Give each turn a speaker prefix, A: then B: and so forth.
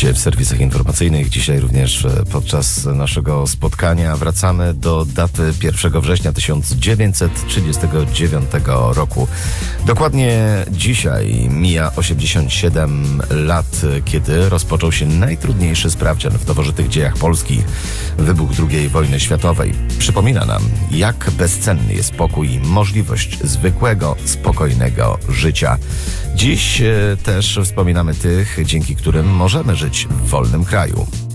A: Dzisiaj w serwisach informacyjnych, dzisiaj również podczas naszego spotkania wracamy do daty 1 września 1939 roku. Dokładnie dzisiaj mija 87 lat, kiedy rozpoczął się najtrudniejszy sprawdzian w nowożytnych dziejach Polski, wybuch II wojny światowej. Przypomina nam, jak bezcenny jest pokój i możliwość zwykłego, spokojnego życia. Dziś też wspominamy tych, dzięki którym możemy żyć w wolnym kraju.